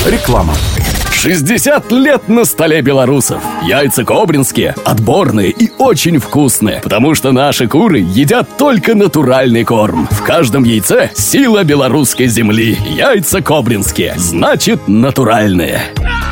Реклама. 60 лет на столе белорусов. Яйца кобринские, отборные и очень вкусные, потому что наши куры едят только натуральный корм. В каждом яйце сила белорусской земли. Яйца кобринские, значит натуральные.